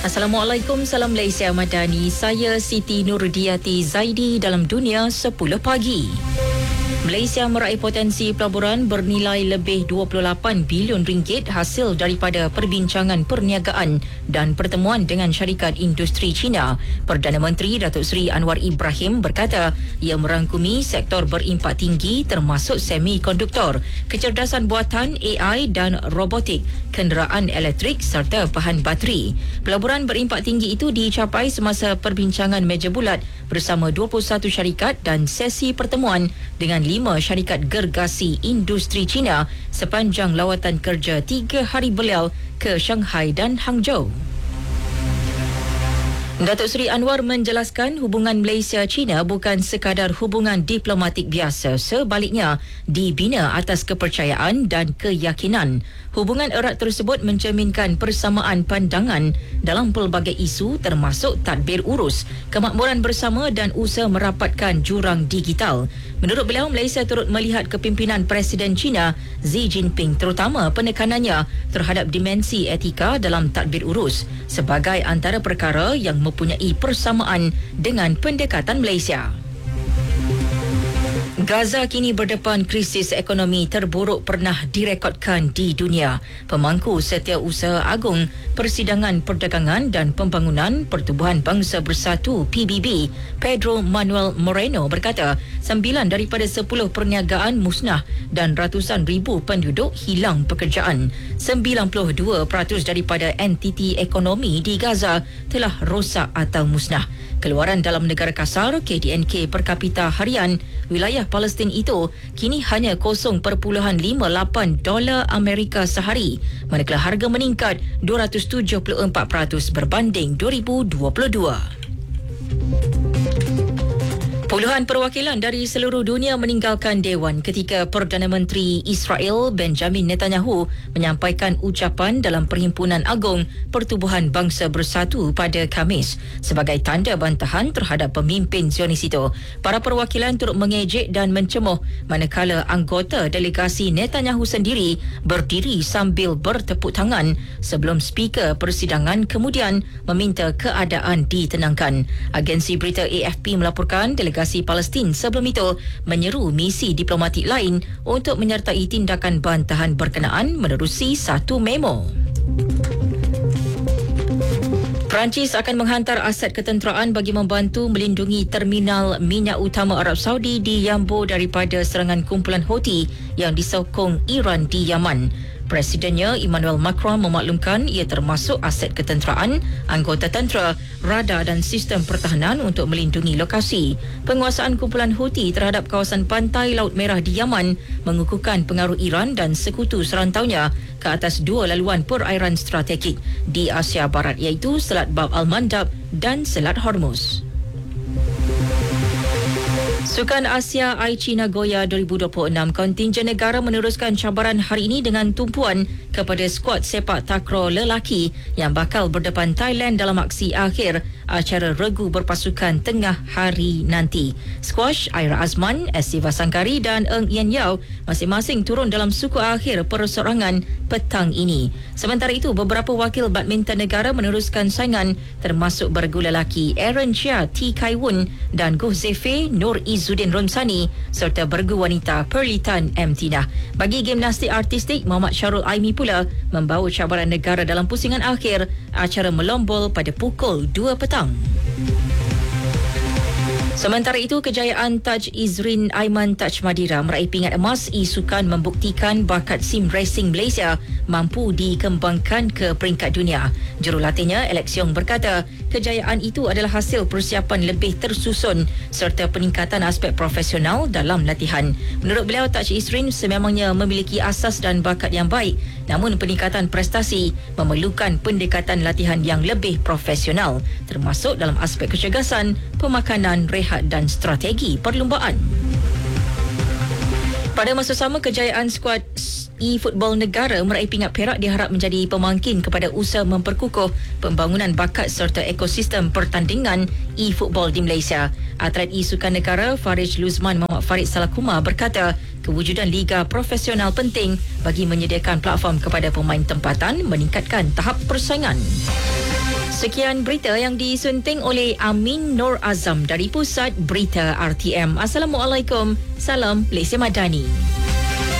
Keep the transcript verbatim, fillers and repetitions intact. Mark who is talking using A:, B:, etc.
A: Assalamualaikum, salam Malaysia Madani. Saya Siti Nurdiati Zaidi dalam Dunia sepuluh pagi. Malaysia meraih potensi pelaburan bernilai lebih dua puluh lapan bilion ringgit hasil daripada perbincangan perniagaan dan pertemuan dengan syarikat industri China. Perdana Menteri Datuk Seri Anwar Ibrahim berkata ia merangkumi sektor berimpak tinggi termasuk semikonduktor, kecerdasan buatan A I dan robotik, kenderaan elektrik serta bahan bateri. Pelaburan berimpak tinggi itu dicapai semasa perbincangan meja bulat bersama dua puluh satu syarikat dan sesi pertemuan dengan lima syarikat gergasi industri China sepanjang lawatan kerja tiga hari beliau ke Shanghai dan Hangzhou. Datuk Seri Anwar menjelaskan hubungan Malaysia-China bukan sekadar hubungan diplomatik biasa, sebaliknya dibina atas kepercayaan dan keyakinan. Hubungan erat tersebut mencerminkan persamaan pandangan dalam pelbagai isu termasuk tadbir urus, kemakmuran bersama dan usaha merapatkan jurang digital. Menurut beliau, Malaysia turut melihat kepimpinan Presiden China Xi Jinping terutama penekanannya terhadap dimensi etika dalam tadbir urus sebagai antara perkara yang mempunyai persamaan dengan pendekatan Malaysia. Gaza kini berdepan krisis ekonomi terburuk pernah direkodkan di dunia. Pemangku Setiausaha Agung Persidangan Perdagangan dan Pembangunan Pertubuhan Bangsa Bersatu P B B, Pedro Manuel Moreno berkata sembilan daripada sepuluh perniagaan musnah dan ratusan ribu penduduk hilang pekerjaan. sembilan puluh dua peratus daripada entiti ekonomi di Gaza telah rosak atau musnah. Keluaran dalam negara kasar K D N K per kapita harian wilayah Palestin itu kini hanya kosong perpuluhan lima lapan dolar Amerika sehari, manakala harga meningkat dua ratus tujuh puluh empat peratus berbanding dua ribu dua puluh dua. Puluhan perwakilan dari seluruh dunia meninggalkan Dewan ketika Perdana Menteri Israel Benjamin Netanyahu menyampaikan ucapan dalam Perhimpunan Agung Pertubuhan Bangsa Bersatu pada Khamis sebagai tanda bantahan terhadap pemimpin Zionis itu. Para perwakilan turut mengejek dan mencemuh manakala anggota delegasi Netanyahu sendiri berdiri sambil bertepuk tangan sebelum speaker persidangan kemudian meminta keadaan ditenangkan. Agensi berita A F P melaporkan delegasi Palestin sebelum itu menyeru misi diplomatik lain untuk menyertai tindakan bantahan berkenaan menerusi satu memo. Perancis akan menghantar aset ketenteraan bagi membantu melindungi terminal minyak utama Arab Saudi di Yambo daripada serangan kumpulan Houthi yang disokong Iran di Yaman. Presidennya Emmanuel Macron memaklumkan ia termasuk aset ketenteraan, anggota tentera, radar dan sistem pertahanan untuk melindungi lokasi. Penguasaan kumpulan Houthi terhadap kawasan pantai Laut Merah di Yaman mengukuhkan pengaruh Iran dan sekutu serantaunya ke atas dua laluan perairan strategik di Asia Barat iaitu Selat Bab al-Mandab dan Selat Hormuz. Sukan Asia Aichi Nagoya dua ribu dua puluh enam, kontingen negara meneruskan cabaran hari ini dengan tumpuan kepada skuad sepak takraw lelaki yang bakal berdepan Thailand dalam aksi akhir acara regu berpasukan tengah hari nanti. Squash, Aira Azman, Esiva Sangkari dan Eng Yen Yao masing-masing turun dalam suku akhir perseorangan petang ini. Sementara itu, beberapa wakil badminton negara meneruskan saingan termasuk bergu lelaki Aaron Chia, T. Kai Woon dan Goh Zefe, Nur Izzuddin Romsani serta bergu wanita Pearly Tan M. Tina. Bagi gimnastik artistik, Muhammad Syarul Aimi pula membawa cabaran negara dalam pusingan akhir acara melombol pada pukul dua petang. Sementara itu, kejayaan Taj Izrin Aiman Taj Madira meraih pingat emas isukan membuktikan bakat sim racing Malaysia mampu dikembangkan ke peringkat dunia. Jurulatihnya, Alex Yong berkata, kejayaan itu adalah hasil persiapan lebih tersusun serta peningkatan aspek profesional dalam latihan. Menurut beliau, Taj Izrin sememangnya memiliki asas dan bakat yang baik, namun peningkatan prestasi memerlukan pendekatan latihan yang lebih profesional, termasuk dalam aspek kecergasan, pemakanan, rehat dan strategi perlumbaan. Pada masa sama, kejayaan skuad e-football negara meraih pingat perak diharap menjadi pemangkin kepada usaha memperkukuh pembangunan bakat serta ekosistem pertandingan e-football di Malaysia. Atlet e-sukan negara Farid Luzman Muhammad Farid Salakuma berkata, kewujudan liga profesional penting bagi menyediakan platform kepada pemain tempatan meningkatkan tahap persaingan. Sekian berita yang disunting oleh Amin Nur Azam dari Pusat Berita R T M. Assalamualaikum. Salam Malaysia Madani.